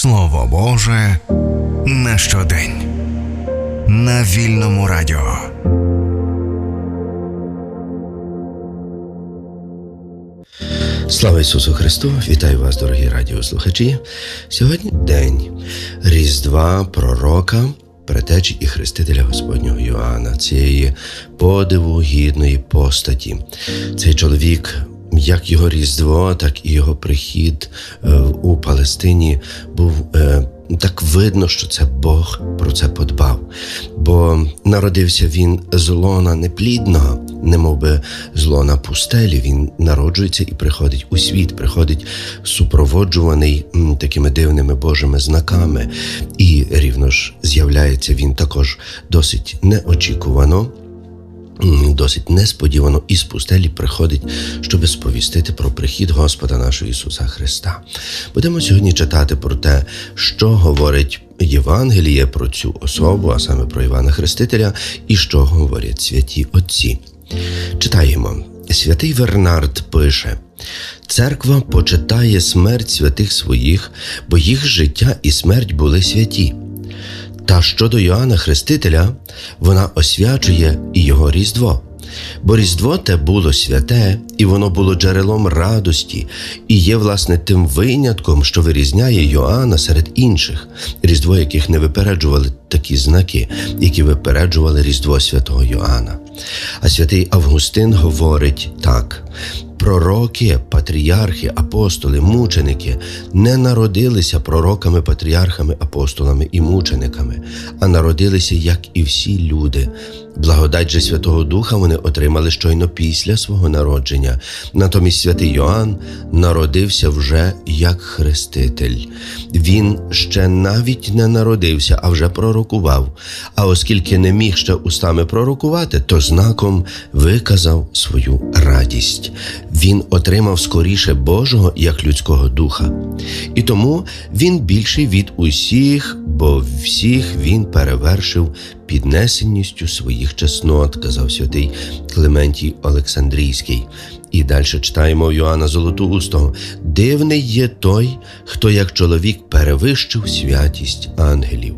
Слово Боже на щодень. На Вільному радіо. Слава Ісусу Христу! Вітаю вас, дорогі радіослухачі! Сьогодні день Різдва пророка, предтечі і хрестителя Господнього Йоанна, цієї подиву гідної постаті. Цей чоловік, як його Різдво, так і його прихід у Палестині був так видно, що це Бог про це подбав. Бо народився він з лона неплідного, немовби з лона пустелі. Він народжується і приходить у світ, приходить супроводжуваний такими дивними Божими знаками. І рівно ж з'являється він також досить неочікувано, досить несподівано із пустелі приходить, щоб сповістити про прихід Господа нашого Ісуса Христа. Будемо сьогодні читати про те, що говорить Євангеліє про цю особу, а саме про Івана Хрестителя, і що говорять святі отці. Читаємо. Святий Вернард пише: «Церква почитає смерть святих своїх, бо їх життя і смерть були святі. Та щодо Йоанна Хрестителя, вона освячує і його Різдво. Бо Різдво те було святе, і воно було джерелом радості, і є, власне, тим винятком, що вирізняє Йоанна серед інших, Різдво яких не випереджували такі знаки, які випереджували Різдво святого Йоанна». А святий Августин говорить так: «Пророки, патріархи, апостоли, мученики не народилися пророками, патріархами, апостолами і мучениками, а народилися, як і всі люди. Благодать же Святого Духа вони отримали щойно після свого народження. Натомість святий Йоанн народився вже як хреститель. Він ще навіть не народився, а вже пророкував. А оскільки не міг ще устами пророкувати, то знаком виказав свою радість. Він отримав скоріше Божого, як людського духа. І тому він більший від усіх, бо всіх він перевершив піднесенністю своїх чеснот», казав святий Клементій Олександрійський. І далі читаємо Йоанна Золотоустого: «Дивний є той, хто як чоловік перевищив святість ангелів».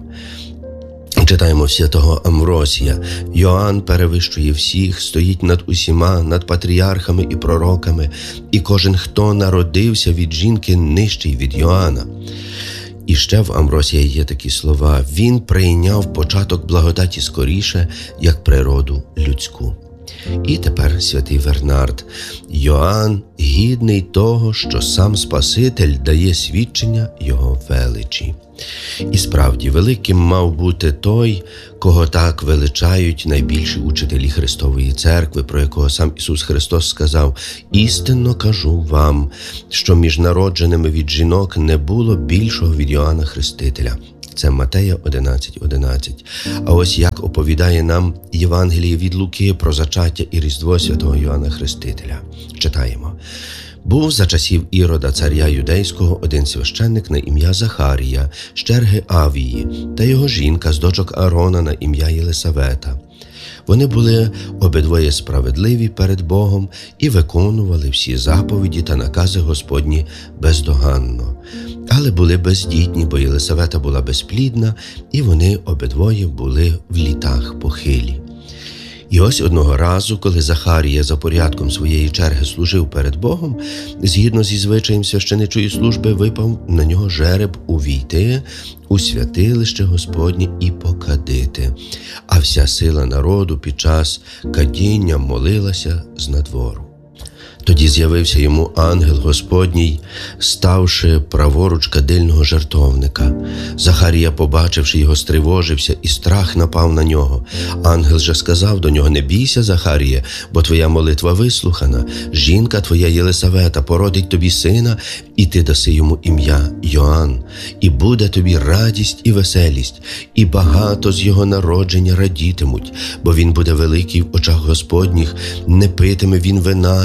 Читаємо святого Амвросія: «Йоанн перевищує всіх, стоїть над усіма, над патріархами і пророками, і кожен, хто народився від жінки, нижчий від Йоанна». І ще в Амвросія є такі слова: «Він прийняв початок благодаті скоріше, як природу людську». І тепер святий Вернард: «Йоанн гідний того, що сам Спаситель дає свідчення його величі». І справді, великим мав бути той, кого так величають найбільші учителі Христової Церкви, про якого сам Ісус Христос сказав: «Істинно кажу вам, що між народженими від жінок не було більшого від Йоанна Хрестителя». Це Матея 11:11. А ось як оповідає нам Євангеліє від Луки про зачаття і Різдво святого Йоанна Хрестителя. Читаємо. «Був за часів Ірода, царя юдейського, один священник на ім'я Захарія, з черги Авії, та його жінка з дочок Аарона на ім'я Єлисавета. Вони були обидвоє справедливі перед Богом і виконували всі заповіді та накази Господні бездоганно. Але були бездітні, бо Єлисавета була безплідна, і вони обидвоє були в літах похилі. І ось одного разу, коли Захарія за порядком своєї черги служив перед Богом, згідно зі звичаєм священичої служби випав на нього жереб увійти у святилище Господнє і покадити. А вся сила народу під час кадіння молилася з надвору. Тоді з'явився йому ангел Господній, ставши праворуч кадильного жертовника. Захарія, побачивши його, стривожився, і страх напав на нього. Ангел же сказав до нього: «Не бійся, Захаріє, бо твоя молитва вислухана. Жінка твоя Єлисавета породить тобі сина, і ти даси йому ім'я Йоанн. І буде тобі радість і веселість, і багато з його народження радітимуть, бо він буде великий в очах Господніх, не питиме він вина, ні напою,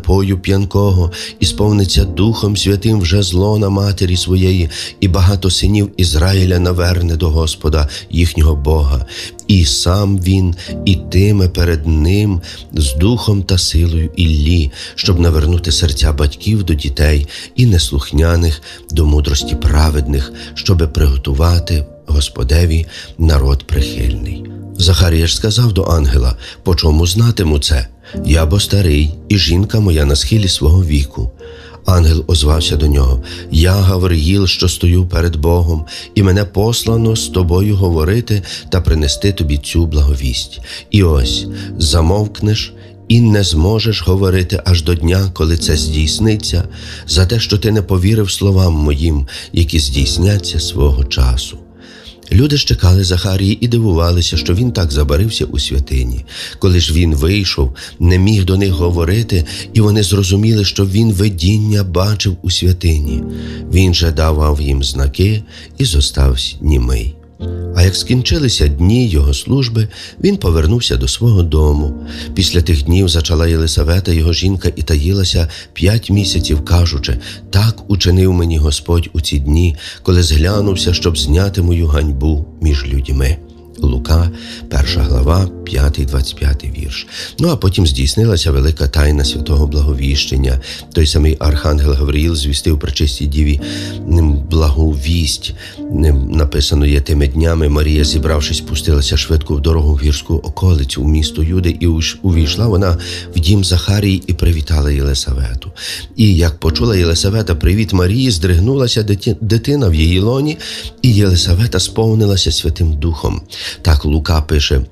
напою п'янкого, і сповниться Духом Святим вже з лона матері своєї, і багато синів Ізраїля наверне до Господа, їхнього Бога. І сам він ітиме перед ним з духом та силою Іллі, щоб навернути серця батьків до дітей і неслухняних до мудрості праведних, щоби приготувати Господеві народ прихильний. Захарія ж сказав до ангела: «По чому знатиму це? Я бо старий, і жінка моя на схилі свого віку». Ангел озвався до нього: «Я Гавриїл, що стою перед Богом, і мене послано з тобою говорити та принести тобі цю благовість. І ось, замовкнеш і не зможеш говорити аж до дня, коли це здійсниться, за те, що ти не повірив словам моїм, які здійсняться свого часу». Люди ж чекали Захарії і дивувалися, що він так забарився у святині. Коли ж він вийшов, не міг до них говорити, і вони зрозуміли, що він видіння бачив у святині. Він же давав їм знаки і зостався німий. А як скінчилися дні його служби, він повернувся до свого дому. Після тих днів зачала Єлисавета, його жінка, і таїлася 5 місяців, кажучи: «Так учинив мені Господь у ці дні, коли зглянувся, щоб зняти мою ганьбу між людьми». Лука, 1 глава, 5-25 вірш. А потім здійснилася велика тайна святого благовіщення. Той самий архангел Гавриїл звістив пречистій діві благу вість. Написано є: «Тими днями Марія, зібравшись, спустилася швидко в дорогу в гірську околицю, у місто Юди, і увійшла вона в дім Захарії і привітала Єлисавету. І як почула Єлисавета привіт Марії, здригнулася дитина в її лоні, і Єлисавета сповнилася Святим Духом». Так Лука пише,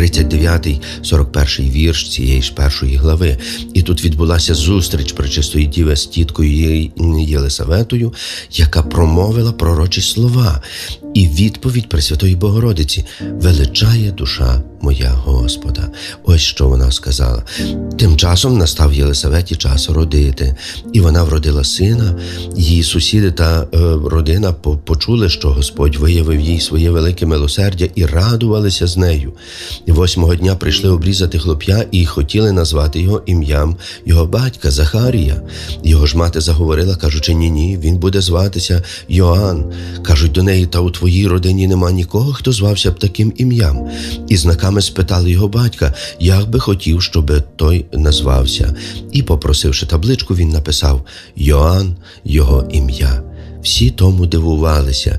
39-41 вірш цієї ж 1 глави. І тут відбулася зустріч пречистої діви з тіткою Єлисаветою, яка промовила пророчі слова. І відповідь Пресвятої Богородиці: «Величає душа моя Господа». Ось що вона сказала. Тим часом настав Єлисаветі час родити, і вона вродила сина. Її сусіди та родина почули, що Господь виявив їй своє велике милосердя, і радувалися з нею. 8-го дня прийшли обрізати хлоп'я і хотіли назвати його ім'ям його батька Захарія. Його ж мати заговорила, кажучи: «Ні, він буде зватися Йоанн». Кажуть до неї: «Та у твоїй родині нема нікого, хто звався б таким ім'ям». І знаками спитали його батька, як би хотів, щоб той назвався. І, попросивши табличку, він написав: «Йоанн його ім'я». Всі тому дивувалися.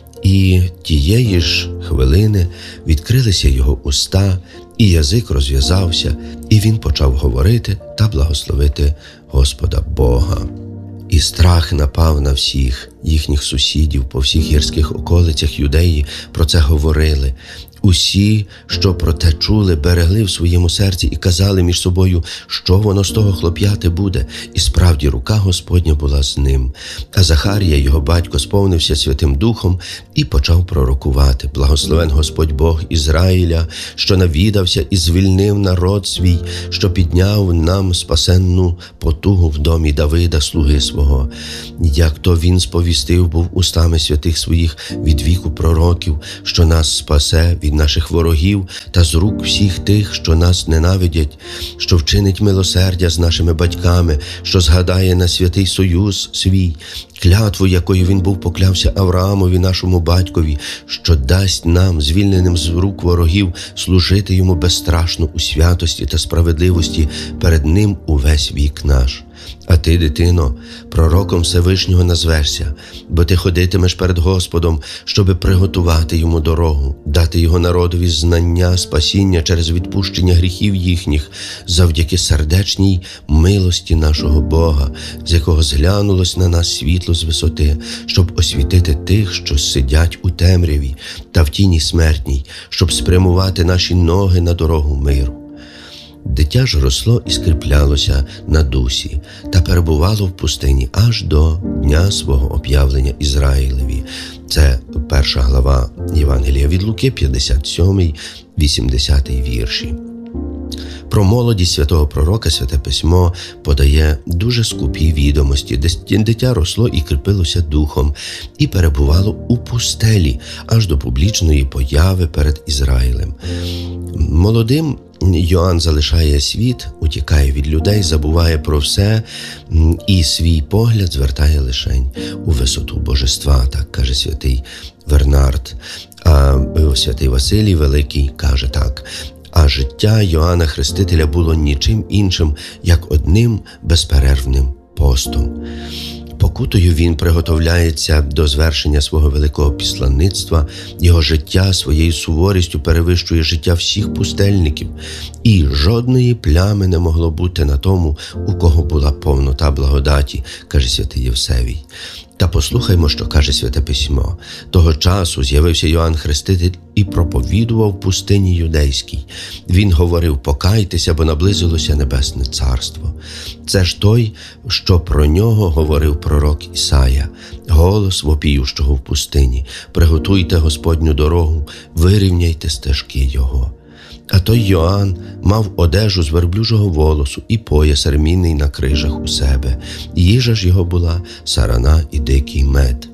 І тієї ж хвилини відкрилися його уста, і язик розв'язався, і він почав говорити та благословити Господа Бога. І страх напав на всіх їхніх сусідів по всіх гірських околицях Юдеї, про це говорили. Усі, що про те чули, берегли в своєму серці і казали між собою, що воно з того хлоп'яти буде. І справді рука Господня була з ним. А Захарія, його батько, сповнився Святим Духом і почав пророкувати: «Благословен Господь Бог Ізраїля, що навідався і звільнив народ свій, що підняв нам спасенну потугу в домі Давида, слуги свого. Як то він сповістив був устами святих своїх від віку пророків, що нас спасе від наших ворогів та з рук всіх тих, що нас ненавидять, що вчинить милосердя з нашими батьками, що згадає на святий союз свій, клятву, якою він був поклявся Авраамові, нашому батькові, що дасть нам, звільненим з рук ворогів, служити йому безстрашно у святості та справедливості перед ним увесь вік наш. А ти, дитино, пророком Всевишнього назвешся, бо ти ходитимеш перед Господом, щоби приготувати йому дорогу, дати його народові знання, спасіння через відпущення гріхів їхніх, завдяки сердечній милості нашого Бога, з якого зглянулось на нас світло з висоти, щоб освітити тих, що сидять у темряві та в тіні смертній, щоб спрямувати наші ноги на дорогу миру». Дитя ж росло і скріплялося на дусі та перебувало в пустині аж до дня свого об'явлення Ізраїлеві. Це 1 глава Євангелія від Луки, 57-80 вірші. Про молодість святого пророка Святе Письмо подає дуже скупі відомості. Дитя росло і кріпилося духом, і перебувало у пустелі аж до публічної появи перед Ізраїлем. Молодим Йоанн залишає світ, утікає від людей, забуває про все і свій погляд звертає лишень у висоту божества, так каже святий Вернард. А святий Василій Великий каже так: а життя Йоанна Хрестителя було нічим іншим, як одним безперервним постом. Покутою він приготовляється до звершення свого великого післанництва, його життя своєю суворістю перевищує життя всіх пустельників, і жодної плями не могло бути на тому, у кого була повнота благодаті, каже святий Євсевій. Та послухаймо, що каже Святе Письмо. Того часу з'явився Йоанн Хреститель і проповідував в пустині юдейській. Він говорив: покайтеся, бо наблизилося Небесне Царство. Це ж той, що про нього говорив пророк Ісая: голос вопіющого в пустині, приготуйте Господню дорогу, вирівняйте стежки його. А той Йоанн мав одежу з верблюжого волосу і пояс ремінний на крижах у себе. Їжа ж його була сарана і дикий мед.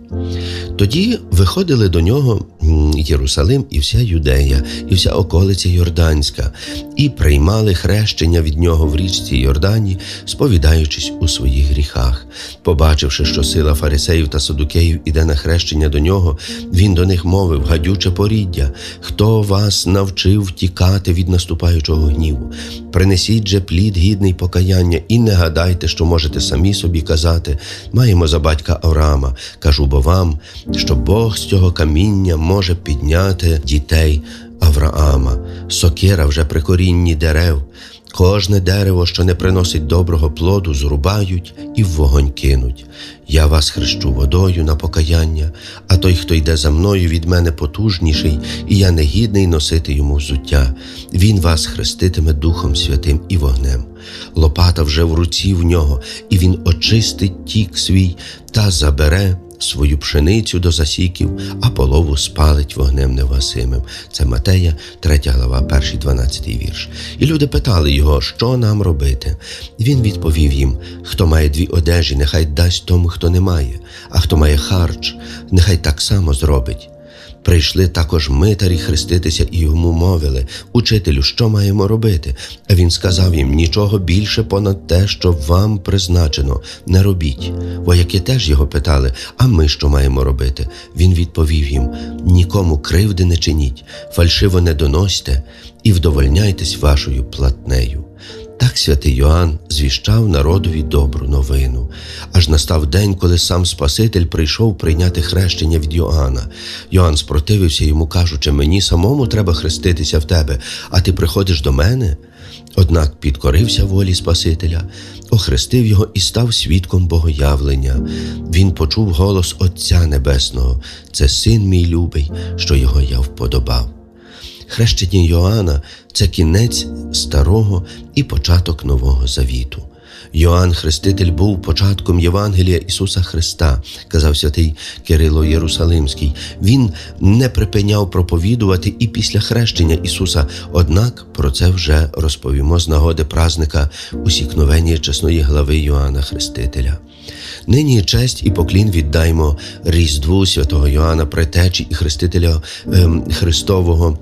Тоді виходили до нього Єрусалим і вся Юдея, і вся околиця Йорданська, і приймали хрещення від нього в річці Йордані, сповідаючись у своїх гріхах. Побачивши, що сила фарисеїв та садукеїв іде на хрещення до нього, він до них мовив: гадюче поріддя, хто вас навчив втікати від наступаючого гніву? Принесіть же плід гідний покаяння, і не гадайте, що можете самі собі казати: маємо за батька Авраама. Кажу бо вам, що Бог з цього каміння може підняти дітей Авраама. Сокира вже при корінні дерев. Кожне дерево, що не приносить доброго плоду, зрубають і в вогонь кинуть. Я вас хрещу водою на покаяння, а той, хто йде за мною, від мене потужніший, і я не гідний носити йому взуття. Він вас хреститиме Духом Святим і вогнем. Лопата вже в руці в нього, і він очистить тік свій та забере свою пшеницю до засіків, а полову спалить вогнем невгасимим. Це Матея, 3 глава, 1-12 вірш. І люди питали його: що нам робити? Він відповів їм: хто має 2 одежі, нехай дасть тому, хто не має, а хто має харч, нехай так само зробить. Прийшли також митарі хреститися і йому мовили: «Учителю, що маємо робити?» А він сказав їм: «Нічого більше понад те, що вам призначено, не робіть». Вояки теж його питали: «А ми що маємо робити?» Він відповів їм: «Нікому кривди не чиніть, фальшиво не доносьте і вдовольняйтесь вашою платнею». Так святий Йоанн звіщав народові добру новину. Аж настав день, коли сам Спаситель прийшов прийняти хрещення від Йоанна. Йоанн спротивився йому, кажучи: «Мені самому треба хреститися в тебе, а ти приходиш до мене?» Однак підкорився волі Спасителя, охрестив його і став свідком богоявлення. Він почув голос Отця Небесного: «Це Син мій любий, що його я вподобав». Хрещення Йоанна – це кінець Старого і початок Нового Завіту. Йоанн Хреститель був початком Євангелія Ісуса Христа, казав святий Кирило Єрусалимський. Він не припиняв проповідувати і після хрещення Ісуса, однак про це вже розповімо з нагоди празника усікновення чесної глави Йоанна Хрестителя. Нині честь і поклін віддаймо Різдву святого Йоанна Предтечі і Хрестителя Христового,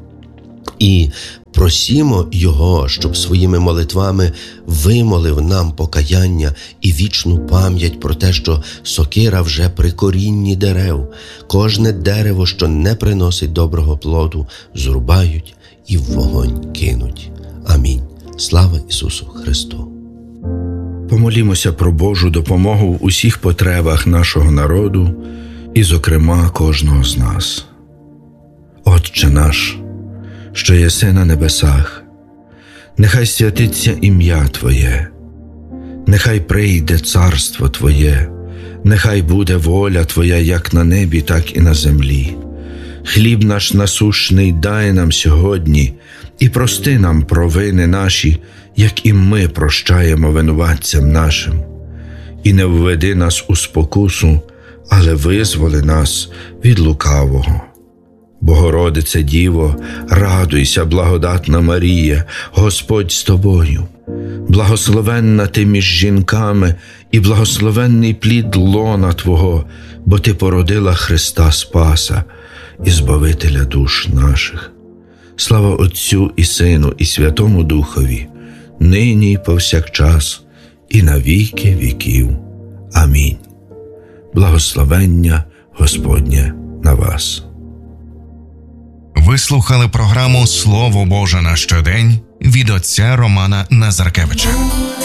і просімо Його, щоб своїми молитвами вимолив нам покаяння і вічну пам'ять про те, що сокира вже при корінні дерев. Кожне дерево, що не приносить доброго плоду, зрубають і в вогонь кинуть. Амінь. Слава Ісусу Христу! Помолімося про Божу допомогу в усіх потребах нашого народу і, зокрема, кожного з нас. Отче наш, що єси на небесах, нехай святиться ім'я Твоє, нехай прийде царство Твоє, нехай буде воля Твоя як на небі, так і на землі. Хліб наш насущний дай нам сьогодні, і прости нам провини наші, як і ми прощаємо винуватцям нашим. І не введи нас у спокусу, але визволи нас від лукавого. Богородице Діво, радуйся, благодатна Марія, Господь з тобою. Благословенна ти між жінками, і благословенний плід лона Твого, бо ти породила Христа Спаса і Збавителя душ наших. Слава Отцю і Сину, і Святому Духові, нині і повсякчас, і на віки віків. Амінь. Благословення Господнє на вас. Ви слухали програму «Слово Боже на щодень» від отця Романа Назаркевича.